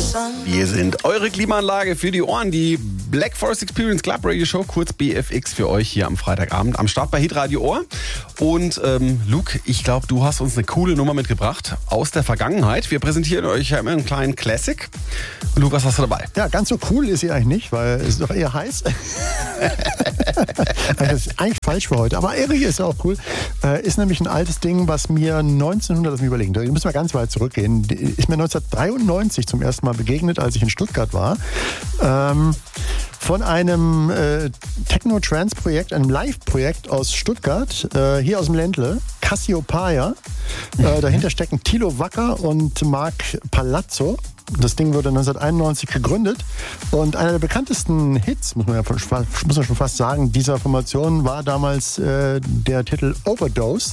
Wir sind eure Klimaanlage für die Ohren, die Black Forest Experience Club Radio Show, kurz BFX, für euch hier am Freitagabend am Start bei Hitradio Ohr. Und Luke, ich glaube, du hast uns eine coole Nummer mitgebracht aus der Vergangenheit. Wir präsentieren euch ja immer einen kleinen Classic. Luke, was hast du dabei? Ja, ganz so cool ist sie eigentlich nicht, weil es ist doch eher heiß. Das ist eigentlich falsch für heute, aber irgendwie ist auch cool. Ist nämlich ein altes Ding, was mir 1900, lass mich überlegen, da müssen wir ganz weit zurückgehen, ist mir 1993 zum ersten Mal begegnet, als ich in Stuttgart war. Von einem Techno-Trance-Projekt, einem Live-Projekt aus Stuttgart, hier aus dem Ländle, Cassiopeia. Dahinter stecken Thilo Wacker und Marc Palazzo. Das Ding wurde 1991 gegründet und einer der bekanntesten Hits, muss man schon fast sagen, dieser Formation war damals der Titel Overdose.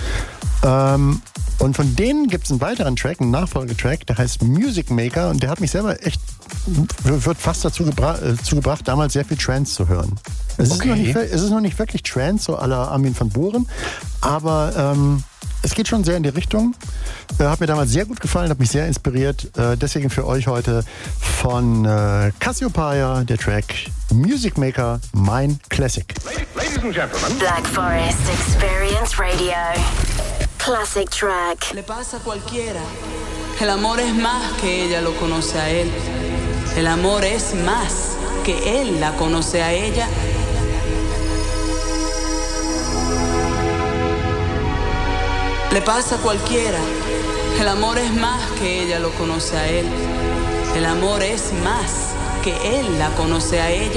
Und von denen gibt es einen weiteren Track, einen Nachfolgetrack, der heißt Music Maker und der hat mich selber wird fast dazu gebracht, damals sehr viel Trance zu hören. Es ist noch nicht wirklich Trance, so à la Armin van Buuren, aber es geht schon sehr in die Richtung. Hat mir damals sehr gut gefallen, hat mich sehr inspiriert. Deswegen für euch heute von Cassiopeia der Track Music Maker, mein Classic. Ladies and gentlemen. Black Forest Experience Radio. Classic track. Le pasa a cualquiera. El amor es más que ella lo conoce a él. El amor es más que él la conoce a ella. Le pasa a cualquiera. El amor es más que ella lo conoce a él. El amor es más que él la conoce a ella.